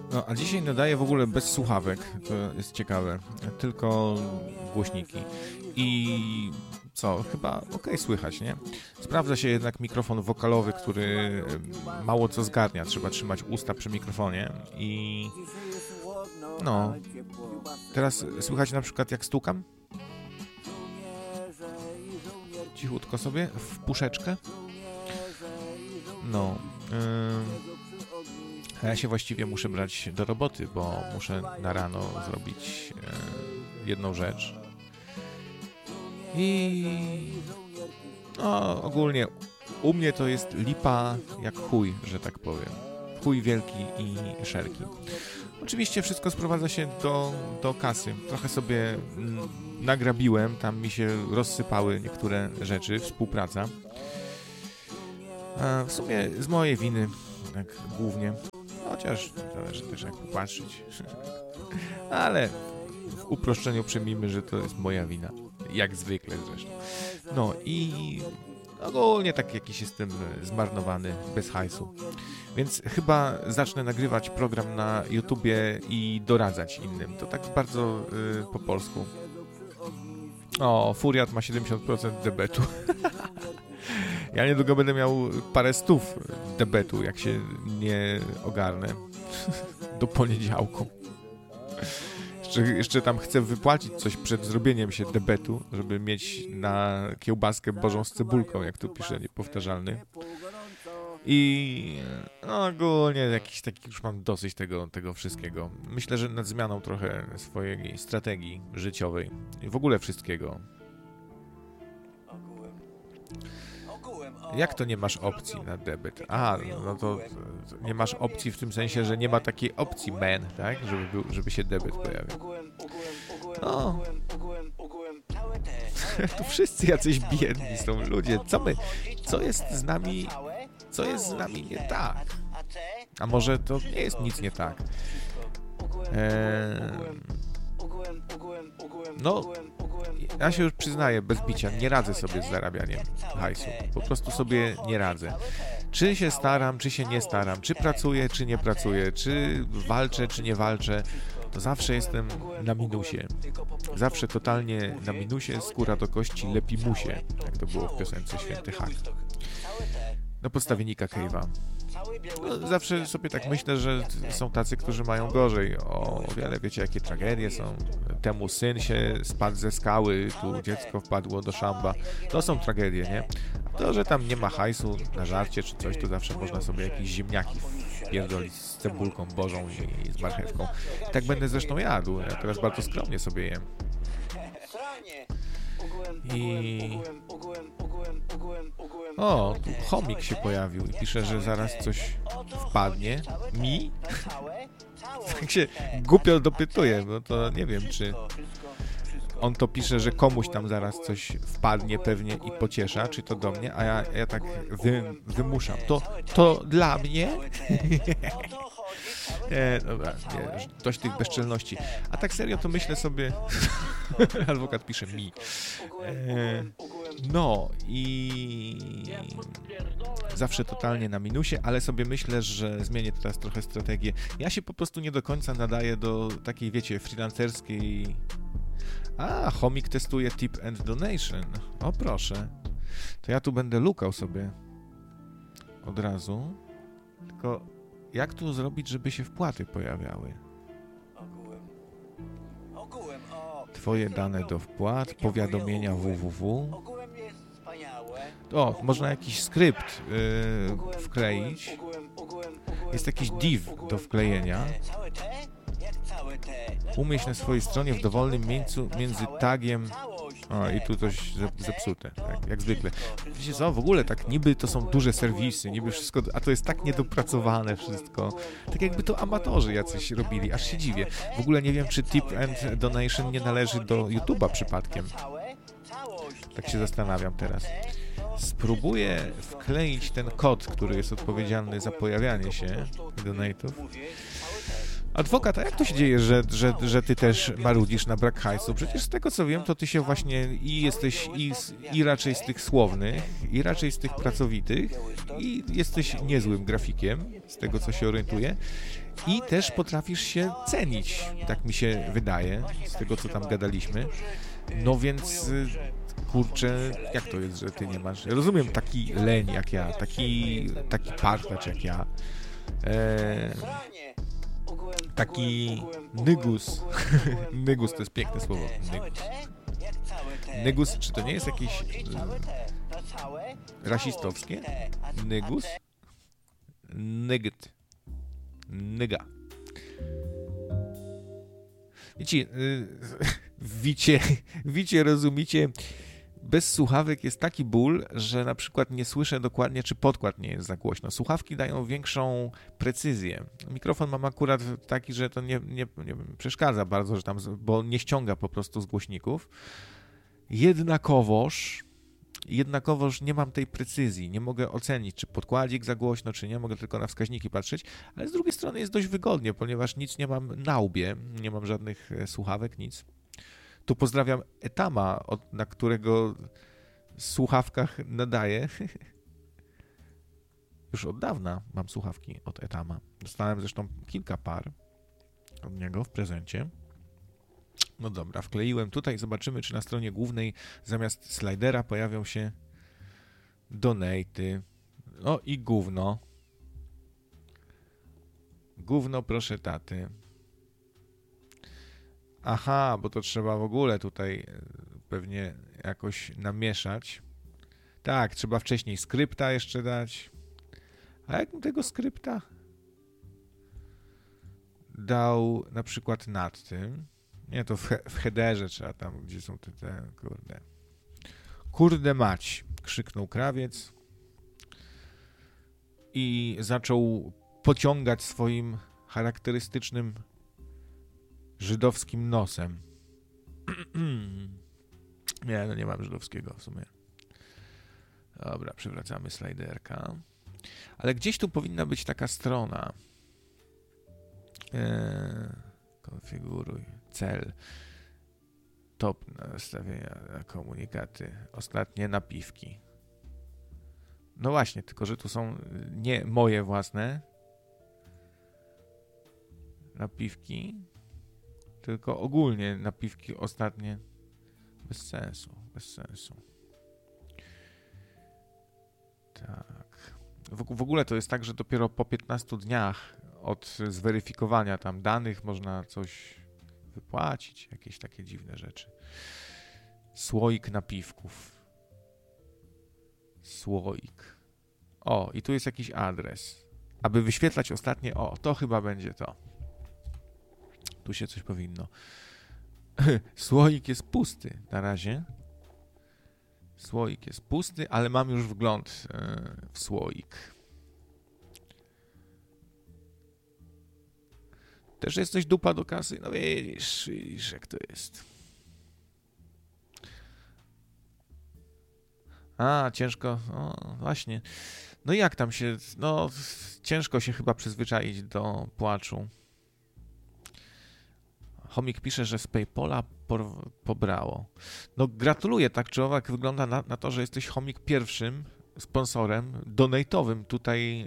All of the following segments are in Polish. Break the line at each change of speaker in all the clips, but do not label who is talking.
No, a dzisiaj nadaję w ogóle bez słuchawek, to jest ciekawe, tylko głośniki. I co, chyba okej słychać, nie? Sprawdza się jednak mikrofon wokalowy, który mało co zgarnia, trzeba trzymać usta przy mikrofonie i no, teraz słychać na przykład jak stukam? Cichutko sobie, w puszeczkę. No, a ja się właściwie muszę brać do roboty, bo muszę na rano zrobić jedną rzecz. I no, ogólnie u mnie to jest lipa jak chuj, że tak powiem. Chuj wielki i szerki. Oczywiście wszystko sprowadza się do kasy. Trochę sobie nagrabiłem, tam mi się rozsypały niektóre rzeczy, współpraca. A w sumie z mojej winy, tak głównie. Chociaż zależy też jak popatrzeć. Ale w uproszczeniu przyjmijmy, że to jest moja wina. Jak zwykle zresztą. No i ogólnie tak jakiś jestem zmarnowany, bez hajsu. Więc chyba zacznę nagrywać program na YouTubie i doradzać innym. To tak bardzo po polsku. O, Furiat ma 70% debetu. Ja niedługo będę miał parę stów debetu, jak się nie ogarnę do poniedziałku. Jeszcze tam chcę wypłacić coś przed zrobieniem się debetu, żeby mieć na kiełbaskę bożą z cebulką, jak tu pisze niepowtarzalny. I no, ogólnie jakiś taki już mam dosyć tego wszystkiego. Myślę, że nad zmianą trochę swojej strategii życiowej i w ogóle wszystkiego. Jak to nie masz opcji na debet? A, no to nie masz opcji w tym sensie, że nie ma takiej opcji man, tak? Żeby się debet pojawił. No. To wszyscy jacyś biedni są ludzie. Co jest z nami nie tak? A może to nie jest nic nie tak? No, ja się już przyznaję, bez bicia, nie radzę sobie z zarabianiem hajsu. Po prostu sobie nie radzę. Czy się staram, czy się nie staram, czy pracuję, czy nie pracuję, czy walczę, czy nie walczę, to zawsze jestem na minusie. Zawsze totalnie na minusie, skóra do kości lepi musie, jak to było w piosence Święty Hak. Na podstawie Nicka Cave'a. No, zawsze sobie tak myślę, że są tacy, którzy mają gorzej. O wiele, wiecie, jakie tragedie są. Temu syn się spadł ze skały, tu dziecko wpadło do szamba. To są tragedie, nie? To, że tam nie ma hajsu na żarcie czy coś, to zawsze można sobie jakieś ziemniaki pierdolić z cebulką bożą i z marchewką. Tak będę zresztą jadł. Ja teraz bardzo skromnie sobie jem. I... O, tu chomik się pojawił i pisze, że zaraz coś wpadnie. Mi? Tak się głupio dopytuje, bo to nie wiem, czy on to pisze, że komuś tam zaraz coś wpadnie pewnie i pociesza, czy to do mnie, a ja tak wymuszam. To dla mnie? Dobra, nie, dość tych bezczelności. A tak serio to myślę sobie... Adwokat pisze mi. No i zawsze totalnie na minusie, ale sobie myślę, że zmienię teraz trochę strategię. Ja się po prostu nie do końca nadaję do takiej, wiecie, freelancerskiej... A, chomik testuje tip and donation. O, proszę. To ja tu będę lukał sobie od razu. Tylko jak tu zrobić, żeby się wpłaty pojawiały? Twoje dane do wpłat, powiadomienia www. O, można jakiś skrypt wkleić. Jest jakiś div do wklejenia. Umieść na swojej stronie w dowolnym miejscu między tagiem... O, i tu coś zepsute, tak, jak zwykle. Wiecie co, w ogóle tak niby to są duże serwisy, niby wszystko, a to jest tak niedopracowane wszystko. Tak jakby to amatorzy jacyś robili, aż się dziwię. W ogóle nie wiem, czy tip and donation nie należy do YouTube'a przypadkiem. Tak się zastanawiam teraz. Spróbuję wkleić ten kod, który jest odpowiedzialny za pojawianie się donate'ów. Adwokat, a jak to się dzieje, że ty też marudzisz na brak hajsu? Przecież z tego co wiem, to ty się właśnie i jesteś i raczej z tych słownych, i raczej z tych pracowitych, i jesteś niezłym grafikiem, z tego co się orientuję, i też potrafisz się cenić, tak mi się wydaje, z tego co tam gadaliśmy. No więc, kurczę, jak to jest, że ty nie masz? Ja rozumiem taki leń jak ja, taki partacz jak ja. Taki nygus. Nygus to jest piękne słowo. Nygus. Nygus, czy to nie jest jakieś rasistowskie? Nygus? Nygt. Nyga. Wiecie, wicie, rozumicie, bez słuchawek jest taki ból, że na przykład nie słyszę dokładnie, czy podkład nie jest za głośno. Słuchawki dają większą precyzję. Mikrofon mam akurat taki, że to nie przeszkadza bardzo, że tam, bo nie ściąga po prostu z głośników. Jednakowoż nie mam tej precyzji. Nie mogę ocenić, czy podkładzik za głośno, czy nie. Mogę tylko na wskaźniki patrzeć, ale z drugiej strony jest dość wygodnie, ponieważ nic nie mam na łbie, nie mam żadnych słuchawek, nic. Tu pozdrawiam Etama, na którego słuchawkach nadaję. Już od dawna mam słuchawki od Etama. Dostałem zresztą kilka par od niego w prezencie. No dobra, wkleiłem tutaj. Zobaczymy, czy na stronie głównej zamiast slidera pojawią się donaty. O i gówno. Gówno proszę taty. Aha, bo to trzeba w ogóle tutaj pewnie jakoś namieszać. Tak, trzeba wcześniej skrypta jeszcze dać. A jakbym tego skrypta dał na przykład nad tym? Nie, to w headerze trzeba tam, gdzie są te kurde. Kurde mać, krzyknął krawiec i zaczął pociągać swoim charakterystycznym żydowskim nosem. Nie, no nie mam żydowskiego w sumie. Dobra, przywracamy slajderka. Ale gdzieś tu powinna być taka strona. Konfiguruj. Cel. Top nastawienia na komunikaty. Ostatnie napiwki. No właśnie, tylko że tu są nie moje własne napiwki, tylko ogólnie napiwki ostatnie. Bez sensu, bez sensu. Tak. W ogóle to jest tak, że dopiero po 15 dniach od zweryfikowania tam danych można coś wypłacić, jakieś takie dziwne rzeczy. Słoik napiwków. Słoik. O, i tu jest jakiś adres. Aby wyświetlać ostatnie, o, to chyba będzie to. Tu się coś powinno. Słoik jest pusty na razie. Słoik jest pusty, ale mam już wgląd w słoik. Też jest coś dupa do kasy? No widzisz jak to jest. A, ciężko, o, właśnie. No jak tam się, no ciężko się chyba przyzwyczaić do płaczu. Chomik pisze, że z PayPala pobrało. No gratuluję, tak czy owak wygląda na to, że jesteś Chomik pierwszym sponsorem donate'owym tutaj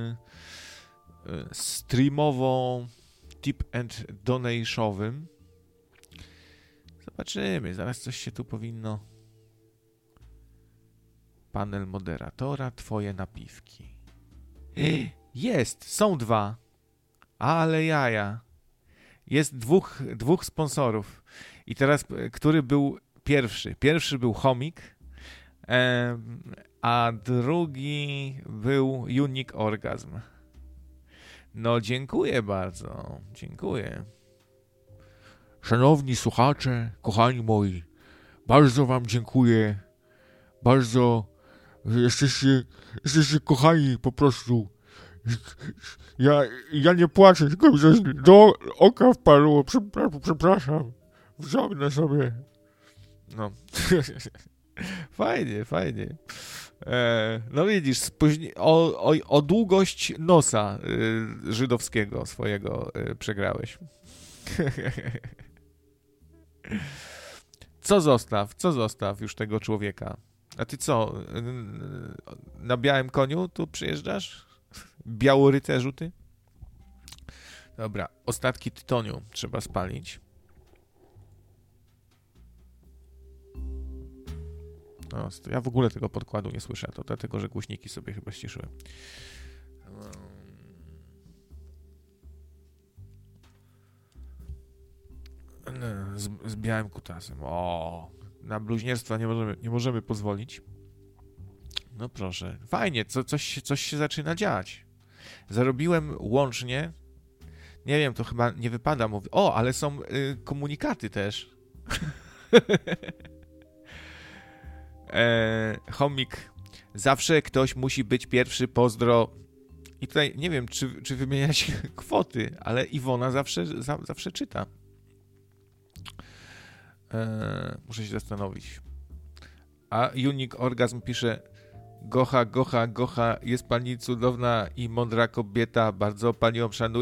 streamowo tip and donation-owym. Zobaczymy, zaraz coś się tu powinno... Panel moderatora, twoje napiwki. Jest, są dwa. Ale jaja. Jest dwóch sponsorów. I teraz, który był pierwszy? Pierwszy był Chomik, a drugi był Unique Orgasm. No, dziękuję bardzo. Dziękuję. Szanowni słuchacze, kochani moi, bardzo wam dziękuję. Bardzo jesteście kochani po prostu. Ja nie płaczę, tylko mi coś do oka wpadło. Przepraszam. Wciągnę sobie. No. Fajnie. No widzisz, o długość nosa żydowskiego swojego przegrałeś. Co zostaw już tego człowieka? A ty co, na białym koniu tu przyjeżdżasz? Białorycerzu ty? Dobra, ostatki tytoniu trzeba spalić. No, ja w ogóle tego podkładu nie słyszę, to dlatego, że głośniki sobie chyba ściszyłem. Z białym kutasem. O, na bluźnierstwa nie możemy pozwolić. No proszę, fajnie, coś się zaczyna dziać. Zarobiłem łącznie, nie wiem, to chyba nie wypada mówić. O, ale są komunikaty też. Chomik, zawsze ktoś musi być pierwszy, pozdro. I tutaj nie wiem, czy wymieniać kwoty, ale Iwona zawsze czyta. Muszę się zastanowić. A Unique Orgazm pisze: Gocha, jest pani cudowna i mądra kobieta, bardzo panią szanuję.